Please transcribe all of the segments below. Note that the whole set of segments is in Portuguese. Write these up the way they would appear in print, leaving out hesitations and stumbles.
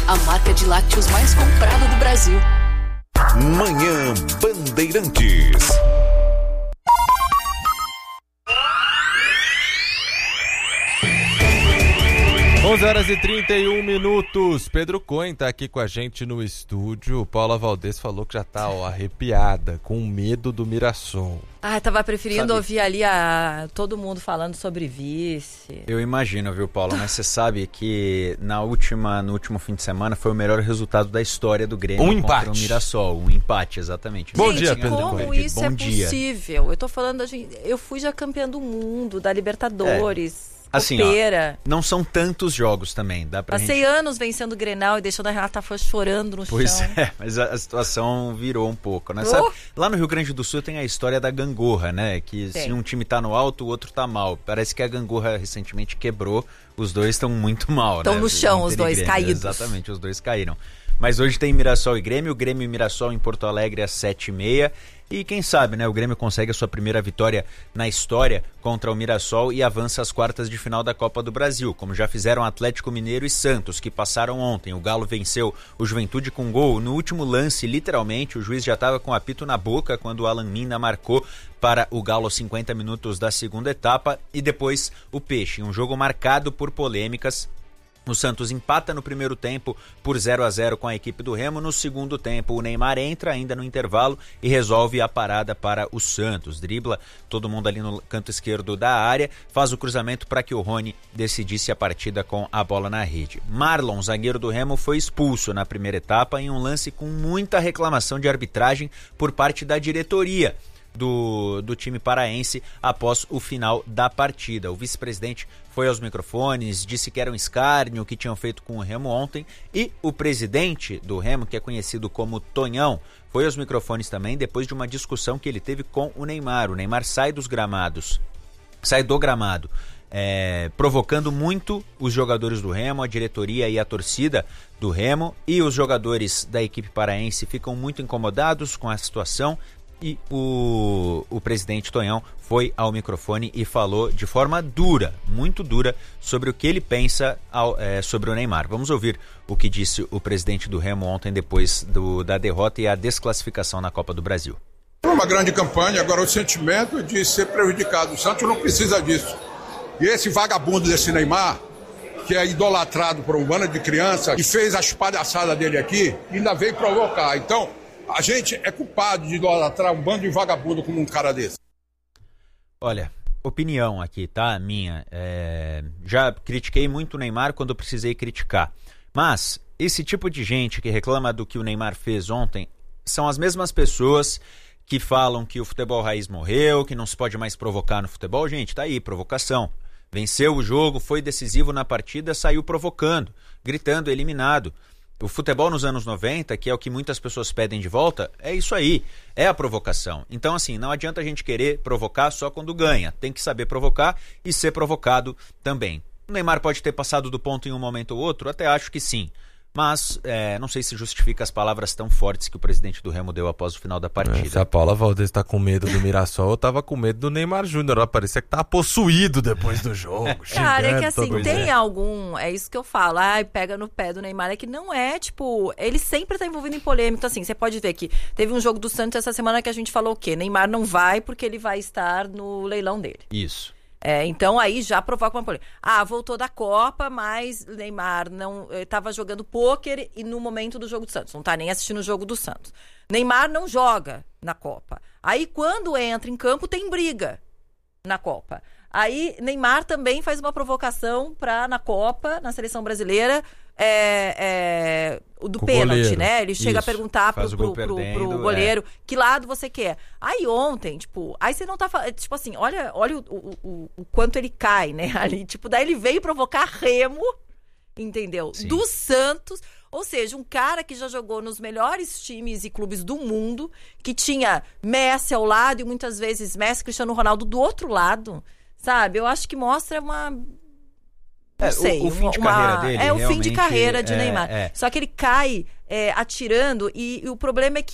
a marca de lácteos mais comprada do Brasil. Manhã Bandeirantes. Onze horas e 31 minutos. Pedro Cohen tá aqui com a gente no estúdio. Paula Valdez falou que já tá arrepiada, com medo do Mirassol. Tava preferindo ouvir ali todo mundo falando sobre vice. Eu imagino, viu, Paula? Mas você sabe que no último fim de semana foi o melhor resultado da história do Grêmio contra o Mirassol. Um empate, exatamente. Bom dia, Pedro Cohen. Como isso é possível? Eu tô falando, eu fui já campeã do mundo, da Libertadores. Assim, não são tantos jogos também, dá pra Passei anos vencendo o Grenal e deixando a Renata Foz chorando no chão. Pois é, mas a situação virou um pouco, né? Sabe, lá no Rio Grande do Sul tem a história da gangorra, né? Que se um time tá no alto, o outro tá mal. Parece que a gangorra recentemente quebrou, os dois estão muito mal, né? Estão no chão, os dois caídos. Exatamente, os dois caíram. Mas hoje tem Mirassol e Grêmio, e Mirassol em Porto Alegre às 7h30. E quem sabe, né, o Grêmio consegue a sua primeira vitória na história contra o Mirassol e avança às quartas de final da Copa do Brasil, como já fizeram Atlético Mineiro e Santos, que passaram ontem. O Galo venceu o Juventude com gol no último lance, literalmente. O juiz já estava com o apito na boca quando o Alan Minna marcou para o Galo aos 50 minutos da segunda etapa. E depois o Peixe, um jogo marcado por polêmicas. O Santos empata no primeiro tempo por 0-0 com a equipe do Remo. No segundo tempo, o Neymar entra ainda no intervalo e resolve a parada para o Santos. Dribla todo mundo ali no canto esquerdo da área, faz o cruzamento para que o Rony decidisse a partida com a bola na rede. Marlon, zagueiro do Remo, foi expulso na primeira etapa em um lance com muita reclamação de arbitragem por parte da diretoria do time paraense após o final da partida. O vice-presidente foi aos microfones, disse que era um escárnio o que tinham feito com o Remo ontem, e o presidente do Remo, que é conhecido como Tonhão, foi aos microfones também depois de uma discussão que ele teve com o Neymar. O Neymar sai do gramado, provocando muito os jogadores do Remo, a diretoria e a torcida do Remo, e os jogadores da equipe paraense ficam muito incomodados com a situação. E o presidente Tonhão foi ao microfone e falou de forma dura, muito dura, sobre o que ele pensa sobre o Neymar. Vamos ouvir o que disse o presidente do Remo ontem depois da derrota e a desclassificação na Copa do Brasil. Foi uma grande campanha, agora o sentimento de ser prejudicado. O Santos não precisa disso. E esse vagabundo desse Neymar, que é idolatrado por um bando de crianças e fez as palhaçadas dele aqui, ainda veio provocar. Então, a gente é culpado de idolatrar um bando de vagabundo como um cara desse. Olha, opinião aqui, tá? Minha. Já critiquei muito o Neymar quando precisei criticar. Mas esse tipo de gente que reclama do que o Neymar fez ontem são as mesmas pessoas que falam que o futebol raiz morreu, que não se pode mais provocar no futebol. Gente, tá aí, provocação. Venceu o jogo, foi decisivo na partida, saiu provocando, gritando, eliminado. O futebol nos anos 90, que é o que muitas pessoas pedem de volta, é isso aí, é a provocação. Então, assim, não adianta a gente querer provocar só quando ganha. Tem que saber provocar e ser provocado também. O Neymar pode ter passado do ponto em um momento ou outro? Até acho que sim. Mas não sei se justifica as palavras tão fortes que o presidente do Remo deu após o final da partida. Se a Paula Valdez tá com medo do Mirassol, eu tava com medo do Neymar Júnior. Parecia que tava possuído depois do jogo. Cara, é que assim, tem algum... É isso que eu falo. Pega no pé do Neymar. É que não é, tipo... Ele sempre tá envolvido em polêmica. Então, assim, você pode ver que teve um jogo do Santos essa semana que a gente falou o quê? Neymar não vai porque ele vai estar no leilão dele. Isso. Então aí já provoca uma polêmica. Voltou da Copa, mas Neymar não estava jogando pôquer e no momento do jogo do Santos. Não tá nem assistindo o jogo do Santos. Neymar não joga na Copa. Aí quando entra em campo tem briga na Copa. Aí Neymar também faz uma provocação na Copa, na seleção brasileira, o do pênalti, né? Ele chega a perguntar pro goleiro que lado você quer. Aí ontem, aí você não tá falando, assim, olha o quanto ele cai, né? Ali, daí ele veio provocar Remo, entendeu? Sim. Do Santos. Ou seja, um cara que já jogou nos melhores times e clubes do mundo, que tinha Messi ao lado e muitas vezes Messi, Cristiano Ronaldo do outro lado. Sabe? Eu acho que mostra uma... Não sei. O fim de carreira dele. É o fim de carreira de Neymar. Só que ele cai atirando e o problema é que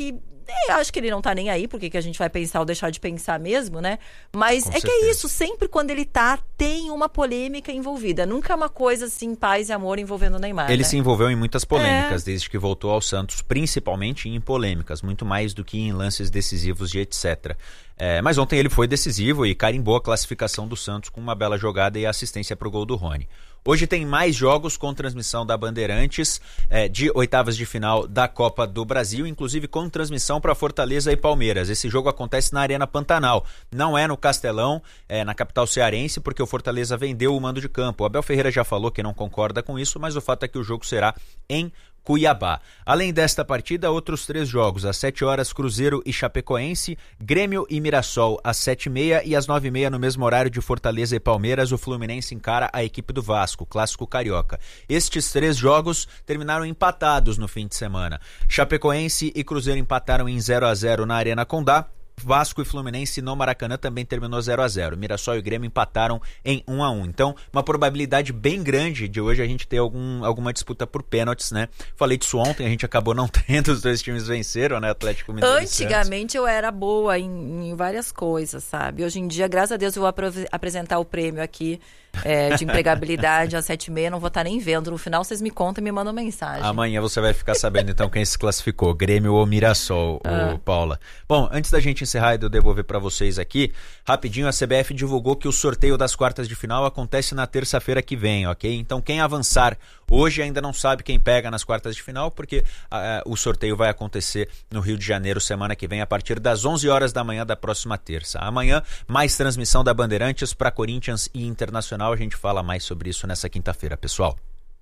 Eu acho que ele não tá nem aí, porque que a gente vai pensar ou deixar de pensar mesmo, né? Mas Com é que é isso, sempre quando ele tá, tem uma polêmica envolvida. Nunca é uma coisa assim, paz e amor envolvendo o Neymar. Ele né? se envolveu em muitas polêmicas desde que voltou ao Santos, principalmente em polêmicas, muito mais do que em lances decisivos e etc. Mas ontem ele foi decisivo e carimbou a classificação do Santos com uma bela jogada e assistência para o gol do Rony. Hoje tem mais jogos com transmissão da Bandeirantes de oitavas de final da Copa do Brasil, inclusive com transmissão para Fortaleza e Palmeiras. Esse jogo acontece na Arena Pantanal, não é no Castelão, na capital cearense, porque o Fortaleza vendeu o mando de campo. O Abel Ferreira já falou que não concorda com isso, mas o fato é que o jogo será em Cuiabá. Além desta partida, outros 3 jogos. Às 7 horas, Cruzeiro e Chapecoense, Grêmio e Mirassol às 7h30 e às 9h30 no mesmo horário de Fortaleza e Palmeiras, o Fluminense encara a equipe do Vasco, clássico carioca. Estes 3 jogos terminaram empatados no fim de semana. Chapecoense e Cruzeiro empataram em 0-0 na Arena Condá. Vasco e Fluminense no Maracanã também terminou 0-0. Mirassol e Grêmio empataram em 1-1. Então, uma probabilidade bem grande de hoje a gente ter alguma disputa por pênaltis, né? Falei disso ontem, a gente acabou não tendo, os 2 times venceram, né? Atlético Mineiro e Santos. Antigamente eu era boa em várias coisas, sabe? Hoje em dia, graças a Deus, eu vou apresentar o prêmio aqui de empregabilidade às 7h30, não vou estar nem vendo. No final, vocês me contam e me mandam mensagem. Amanhã você vai ficar sabendo, então, quem se classificou, Grêmio ou Mirassol, Paula. Bom, antes da gente encerrar e de eu devolver para vocês aqui, rapidinho, a CBF divulgou que o sorteio das quartas de final acontece na terça-feira que vem, ok? Então, quem avançar hoje ainda não sabe quem pega nas quartas de final, porque o sorteio vai acontecer no Rio de Janeiro semana que vem, a partir das 11 horas da manhã da próxima terça. Amanhã, mais transmissão da Bandeirantes para Corinthians e Internacional. A gente fala mais sobre isso nessa quinta-feira, pessoal.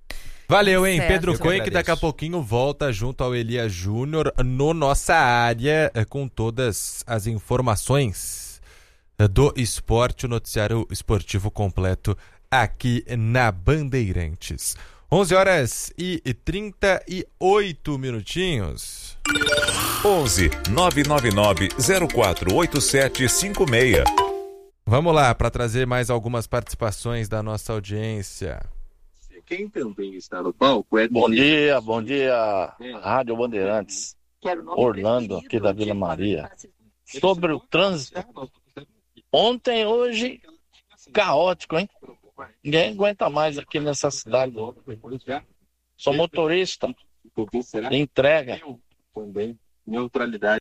Valeu, hein? Certo. Pedro Cunha, que daqui a pouquinho volta junto ao Elias Júnior no Nossa Área com todas as informações do esporte, o noticiário esportivo completo aqui na Bandeirantes. 11 horas e 38 minutinhos. 11 999 048756. Vamos lá, para trazer mais algumas participações da nossa audiência. Quem também está no palco é... Bom dia, Rádio Bandeirantes, Orlando, aqui da Vila Maria. Sobre o trânsito, ontem, hoje, caótico, hein? Ninguém aguenta mais aqui nessa cidade. Sou motorista, entrega. Também, neutralidade.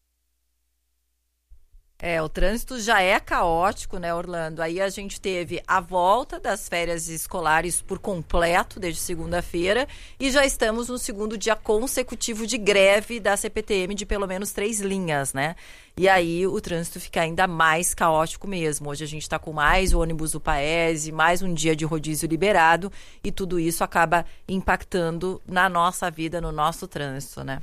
O trânsito já é caótico, né, Orlando? Aí a gente teve a volta das férias escolares por completo desde segunda-feira e já estamos no segundo dia consecutivo de greve da CPTM de pelo menos 3 linhas, né? E aí o trânsito fica ainda mais caótico mesmo. Hoje a gente está com mais o ônibus do Paese, mais um dia de rodízio liberado e tudo isso acaba impactando na nossa vida, no nosso trânsito, né?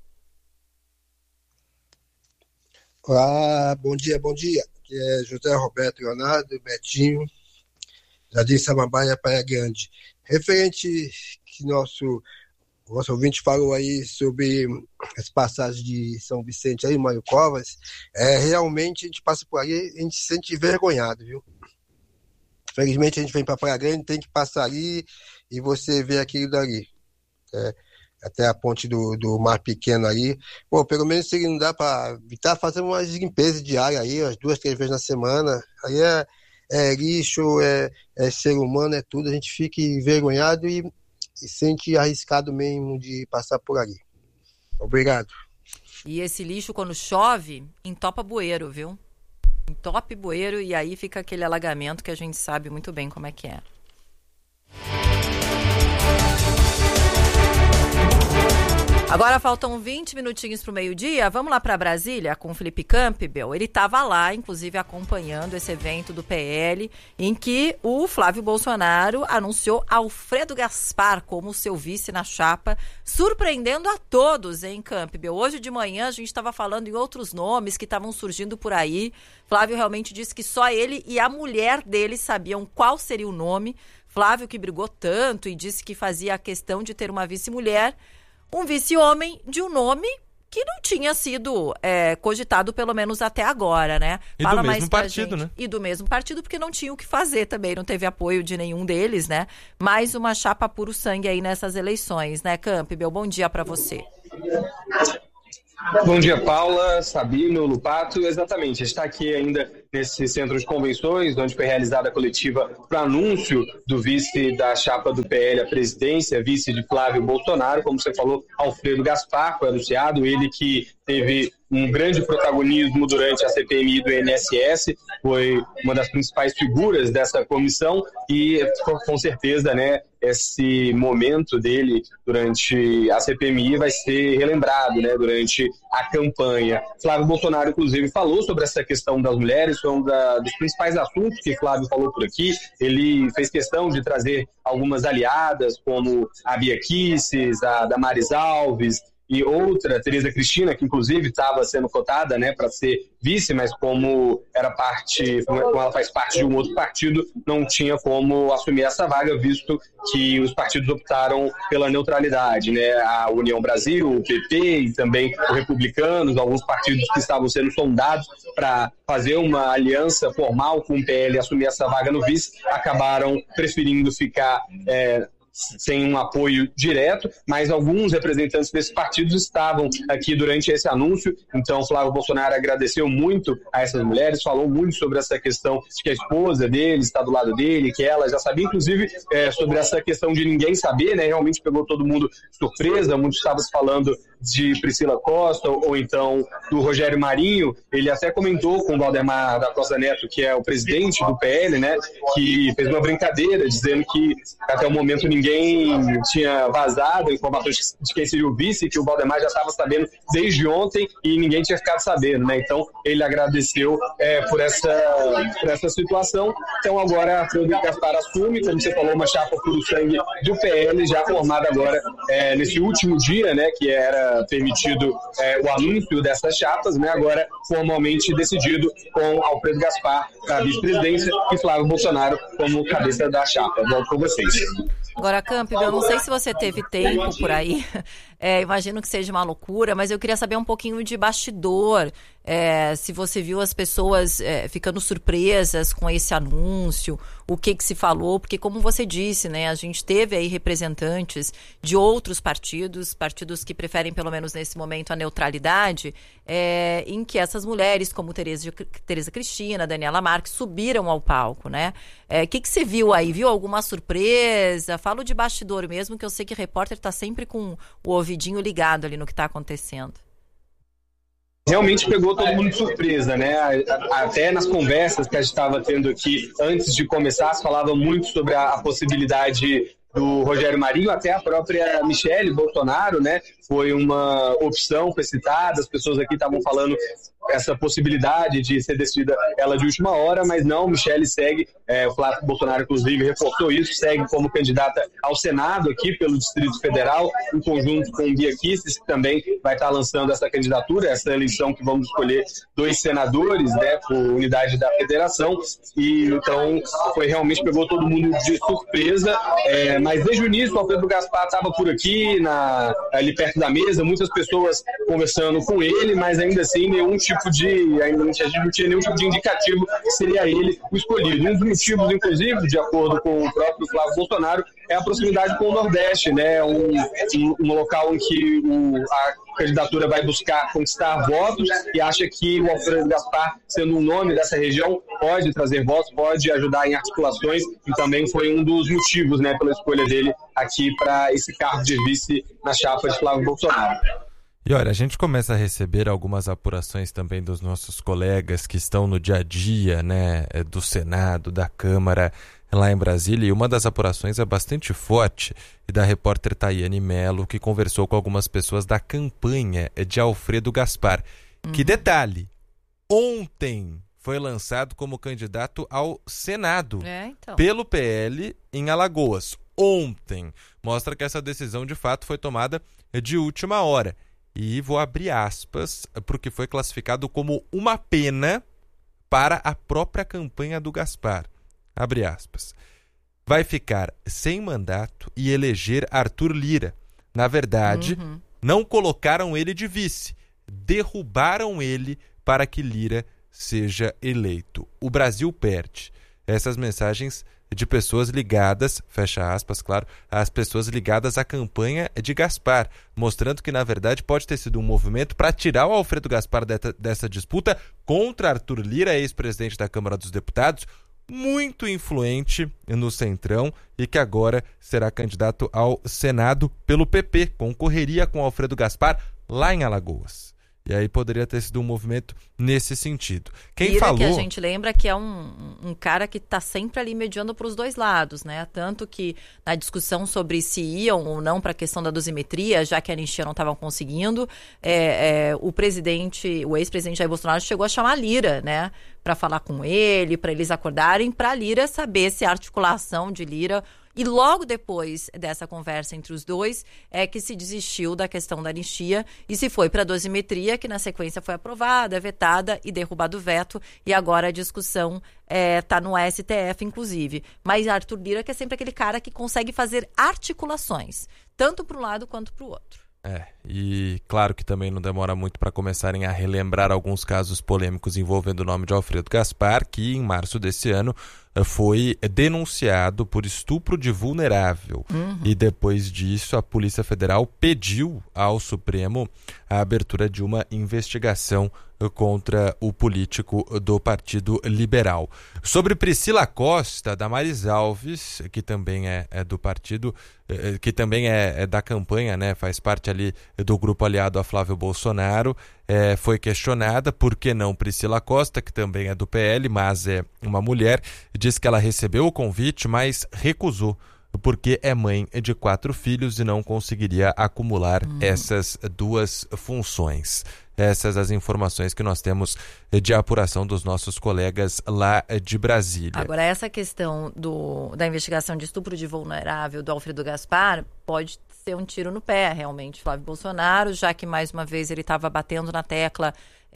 Olá, bom dia. Aqui é José Roberto Leonardo, Betinho, Jardim Samambaia, Praia Grande. Referente que nosso ouvinte falou aí sobre as passagens de São Vicente aí, Mário Covas, realmente a gente passa por aí e a gente se sente envergonhado, viu? Felizmente a gente vem para Praia Grande, tem que passar ali e você vê aquilo dali. Até a ponte do Mar Pequeno aí. Pô, pelo menos se não dá para evitar fazer uma limpeza diária aí, umas 2, 3 vezes na semana. Aí é lixo, é ser humano, é tudo. A gente fica envergonhado e sente arriscado mesmo de passar por ali. Obrigado. E esse lixo, quando chove, entopa bueiro, viu? Entope bueiro e aí fica aquele alagamento que a gente sabe muito bem como é que é. Agora faltam 20 minutinhos para o meio-dia. Vamos lá para Brasília com o Felipe Campbell. Ele estava lá, inclusive, acompanhando esse evento do PL, em que o Flávio Bolsonaro anunciou Alfredo Gaspar como seu vice na chapa, surpreendendo a todos, hein, Campbell? Hoje de manhã a gente estava falando em outros nomes que estavam surgindo por aí. Flávio realmente disse que só ele e a mulher dele sabiam qual seria o nome. Flávio, que brigou tanto e disse que fazia a questão de ter uma vice-mulher, um vice-homem de um nome que não tinha sido cogitado, pelo menos até agora, né? E do mesmo partido, né? E do mesmo partido, porque não tinha o que fazer também, não teve apoio de nenhum deles, né? Mais uma chapa puro sangue aí nessas eleições, né, Campbell? Bom dia para você. Bom dia, Paula, Sabino, Lupato. Exatamente, a gente está aqui ainda nesse centro de convenções, onde foi realizada a coletiva para anúncio do vice da chapa do PL à presidência, vice de Flávio Bolsonaro, como você falou, Alfredo Gaspar, foi anunciado, ele que teve um grande protagonismo durante a CPMI do INSS, foi uma das principais figuras dessa comissão e, com certeza, né, esse momento dele durante a CPMI vai ser relembrado, né, durante a campanha. Flávio Bolsonaro, inclusive, falou sobre essa questão das mulheres, foi um dos principais assuntos que Flávio falou por aqui. Ele fez questão de trazer algumas aliadas, como a Bia Kicis, a Damares Alves, e outra, Tereza Cristina, que inclusive estava sendo cotada, né, para ser vice, mas como ela faz parte de um outro partido, não tinha como assumir essa vaga, visto que os partidos optaram pela neutralidade, né? A União Brasil, o PP e também os Republicanos, alguns partidos que estavam sendo sondados para fazer uma aliança formal com o PL e assumir essa vaga no vice, acabaram preferindo ficar sem um apoio direto, mas alguns representantes desses partidos estavam aqui durante esse anúncio, então Flávio Bolsonaro agradeceu muito a essas mulheres, falou muito sobre essa questão de que a esposa dele está do lado dele, que ela já sabia, inclusive, sobre essa questão de ninguém saber, né, realmente pegou todo mundo de surpresa, muitos estavam falando de Priscila Costa ou então do Rogério Marinho. Ele até comentou com o Valdemar da Costa Neto, que é o presidente do PL, né, que fez uma brincadeira dizendo que até o momento ninguém tinha vazado informações de quem seria o vice, que o Valdemar já estava sabendo desde ontem e ninguém tinha ficado sabendo, né? Então ele agradeceu por essa situação. Então agora a Flávio Gaspar assume, como você falou, uma chapa puro sangue do PL, já formada agora nesse último dia, né, que era permitido o anúncio dessas chapas, né, agora formalmente decidido com Alfredo Gaspar para a vice-presidência e Flávio Bolsonaro como cabeça da chapa. Volto com vocês. Agora, Campbell, eu não sei se você teve tempo por aí, imagino que seja uma loucura, mas eu queria saber um pouquinho de bastidor, se você viu as pessoas ficando surpresas com esse anúncio, o que se falou, porque como você disse, né, a gente teve aí representantes de outros partidos que preferem, pelo menos nesse momento, a neutralidade, em que essas mulheres, como Tereza Cristina, Daniela Marques, subiram ao palco, né? O que você viu aí? Viu alguma surpresa? Falo de bastidor mesmo, que eu sei que repórter está sempre com o ouvidinho ligado ali no que está acontecendo. Realmente pegou todo mundo de surpresa, né? Até nas conversas que a gente estava tendo aqui antes de começar, se falava muito sobre a possibilidade do Rogério Marinho, até a própria Michele Bolsonaro, né? Foi uma opção, foi citada, as pessoas aqui estavam falando essa possibilidade de ser decidida ela de última hora, mas não, Michele segue, o Flávio Bolsonaro inclusive reforçou isso, segue como candidata ao Senado aqui pelo Distrito Federal, em conjunto com Bia Kicis, que também vai estar lançando essa candidatura, essa eleição que vamos escolher 2 senadores, né, por unidade da federação, e então realmente pegou todo mundo de surpresa, mas desde o início o Alfredo Gaspar estava por aqui, ali perto da mesa, muitas pessoas conversando com ele, mas ainda assim ainda não tinha nenhum tipo de indicativo que seria ele o escolhido. Um dos motivos, inclusive, de acordo com o próprio Flávio Bolsonaro, é a proximidade com o Nordeste, né? Um local em que a candidatura vai buscar conquistar votos e acha que o Alfredo Gaspar, sendo um nome dessa região, pode trazer votos, pode ajudar em articulações e também foi um dos motivos, né, pela escolha dele aqui para esse cargo de vice na chapa de Flávio Bolsonaro. E olha, a gente começa a receber algumas apurações também dos nossos colegas que estão no dia a dia, né, do Senado, da Câmara, lá em Brasília, e uma das apurações é bastante forte, e da repórter Tayane Mello, que conversou com algumas pessoas da campanha de Alfredo Gaspar. Que detalhe, ontem foi lançado como candidato ao Senado pelo PL em Alagoas. Ontem. Mostra que essa decisão de fato foi tomada de última hora. E vou abrir aspas para o que foi classificado como uma pena para a própria campanha do Gaspar. Abre aspas. Vai ficar sem mandato e eleger Arthur Lira. Na verdade, não colocaram ele de vice. Derrubaram ele para que Lira seja eleito. O Brasil perde. Essas mensagens de pessoas ligadas, fecha aspas, claro, às pessoas ligadas à campanha de Gaspar, mostrando que, na verdade, pode ter sido um movimento para tirar o Alfredo Gaspar dessa disputa contra Arthur Lira, ex-presidente da Câmara dos Deputados, muito influente no Centrão e que agora será candidato ao Senado pelo PP, concorreria com Alfredo Gaspar lá em Alagoas. E aí poderia ter sido um movimento nesse sentido. Quem Lira, falou... que a gente lembra que é um cara que está sempre ali mediando para os dois lados, né? Tanto que na discussão sobre se iam ou não para a questão da dosimetria, já que a anistia não estavam conseguindo, o ex-presidente Jair Bolsonaro chegou a chamar Lira, né? Para falar com ele, para eles acordarem, para Lira saber se a articulação de Lira... E logo depois dessa conversa entre os dois é que se desistiu da questão da anistia e se foi para a dosimetria, que na sequência foi aprovada, vetada e derrubado o veto. E agora a discussão está no STF, inclusive. Mas Arthur Lira, que é sempre aquele cara que consegue fazer articulações, tanto para um lado quanto para o outro. E claro que também não demora muito para começarem a relembrar alguns casos polêmicos envolvendo o nome de Alfredo Gaspar, que em março desse ano foi denunciado por estupro de vulnerável. E depois disso a Polícia Federal pediu ao Supremo a abertura de uma investigação contra o político do Partido Liberal. Sobre Priscila Costa, Damares Alves, que também é do partido, que também é da campanha, né, faz parte ali do grupo aliado a Flávio Bolsonaro, foi questionada por que não Priscila Costa, que também é do PL, mas é uma mulher, diz que ela recebeu o convite, mas recusou, porque é mãe de 4 filhos e não conseguiria acumular essas duas funções. Essas as informações que nós temos de apuração dos nossos colegas lá de Brasília. Agora, essa questão da investigação de estupro de vulnerável do Alfredo Gaspar pode ser um tiro no pé, realmente, Flávio Bolsonaro, já que, mais uma vez, ele estava batendo na tecla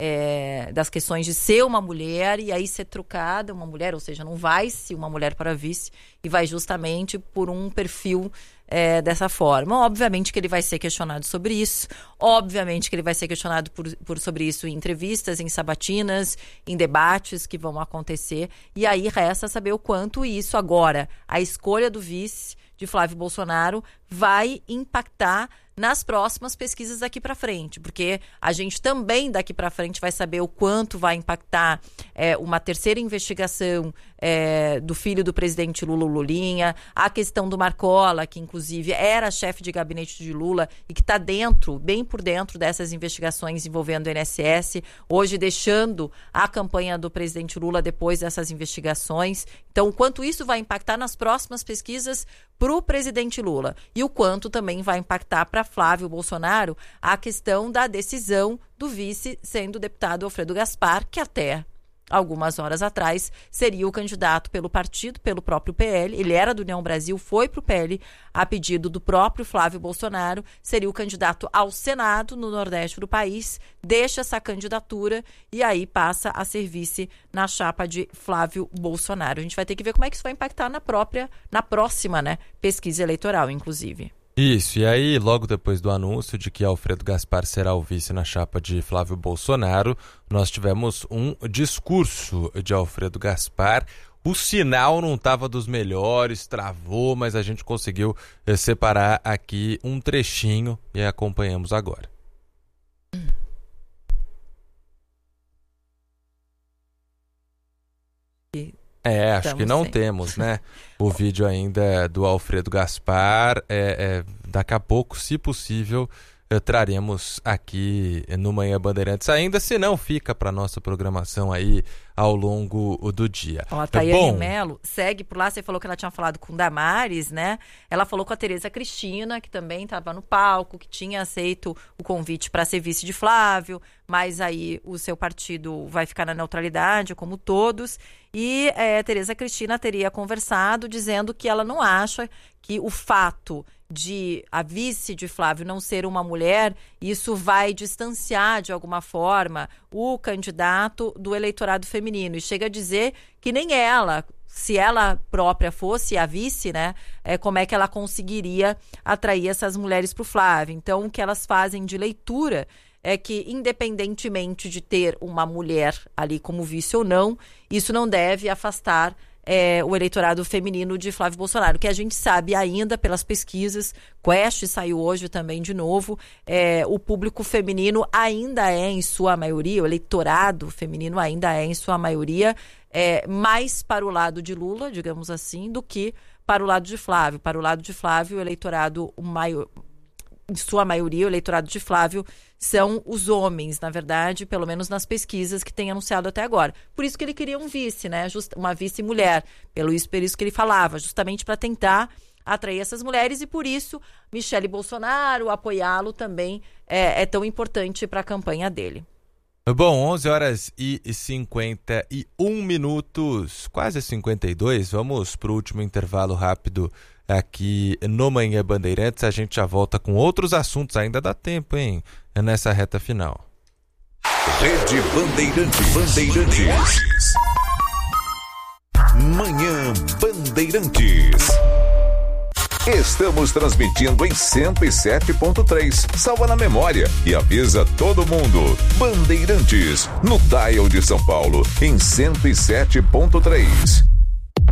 das questões de ser uma mulher e aí ser trucada uma mulher, ou seja, não vai se uma mulher para vice e vai justamente por um perfil dessa forma. Obviamente que ele vai ser questionado sobre isso, obviamente que ele vai ser questionado sobre isso em entrevistas, em sabatinas, em debates que vão acontecer, e aí resta saber o quanto isso agora, a escolha do vice de Flávio Bolsonaro vai impactar nas próximas pesquisas daqui para frente, porque a gente também daqui para frente vai saber o quanto vai impactar uma terceira investigação do filho do presidente Lula, Lulinha, a questão do Marcola, que inclusive era chefe de gabinete de Lula e que está bem por dentro dessas investigações envolvendo o INSS, hoje deixando a campanha do presidente Lula depois dessas investigações. Então, o quanto isso vai impactar nas próximas pesquisas para o presidente Lula e o quanto também vai impactar para Flávio Bolsonaro a questão da decisão do vice sendo o deputado Alfredo Gaspar, que até algumas horas atrás seria o candidato pelo partido, pelo próprio PL. Ele era do União Brasil, foi para o PL a pedido do próprio Flávio Bolsonaro, seria o candidato ao Senado no Nordeste do país, deixa essa candidatura e aí passa a ser vice na chapa de Flávio Bolsonaro. A gente vai ter que ver como é que isso vai impactar na próxima, né, pesquisa eleitoral, inclusive. Isso, e aí logo depois do anúncio de que Alfredo Gaspar será o vice na chapa de Flávio Bolsonaro, nós tivemos um discurso de Alfredo Gaspar. O sinal não estava dos melhores, travou, mas a gente conseguiu separar aqui um trechinho e acompanhamos agora. Acho que não temos, né? O vídeo ainda do Alfredo Gaspar. Daqui a pouco, se possível, traremos aqui no Manhã Bandeirantes ainda, se não fica para nossa programação aí ao longo do dia. A Tayane Mello segue por lá, você falou que ela tinha falado com Damares, né? Ela falou com a Tereza Cristina, que também estava no palco, que tinha aceito o convite para ser vice de Flávio, mas aí o seu partido vai ficar na neutralidade, como todos, e Tereza Cristina teria conversado dizendo que ela não acha que o fato de a vice de Flávio não ser uma mulher, isso vai distanciar de alguma forma o candidato do eleitorado feminino. E chega a dizer que nem ela, se ela própria fosse a vice, né, como é que ela conseguiria atrair essas mulheres para o Flávio. Então, o que elas fazem de leitura é que, independentemente de ter uma mulher ali como vice ou não, isso não deve afastar o eleitorado feminino de Flávio Bolsonaro, que a gente sabe ainda pelas pesquisas, Quest saiu hoje também de novo, o público feminino ainda é em sua maioria, o eleitorado feminino ainda é em sua maioria mais para o lado de Lula, digamos assim, do que para o lado de Flávio. Para o lado de Flávio, o eleitorado maior, em sua maioria, o eleitorado de Flávio são os homens, na verdade, pelo menos nas pesquisas que tem anunciado até agora. Por isso que ele queria um vice, né? Uma vice-mulher, por isso que ele falava, justamente para tentar atrair essas mulheres, e por isso Michele Bolsonaro, apoiá-lo também é tão importante para a campanha dele. Bom, 11 horas e 51 minutos, quase 52. Vamos para o último intervalo rápido aqui no Manhã Bandeirantes. A gente já volta com outros assuntos, ainda dá tempo, hein? Nessa reta final. Rede Bandeirantes. Manhã Bandeirantes. Estamos transmitindo em 107.3. Salva na memória e avisa todo mundo. Bandeirantes, no dial de São Paulo, em 107.3.